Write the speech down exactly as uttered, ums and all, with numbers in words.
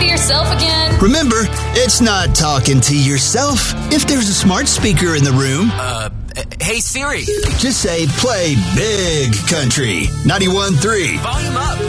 to yourself again? Remember, it's not talking to yourself. If there's a smart speaker in the room, Uh, hey Siri. just say play Big Country ninety-one point three. Volume up.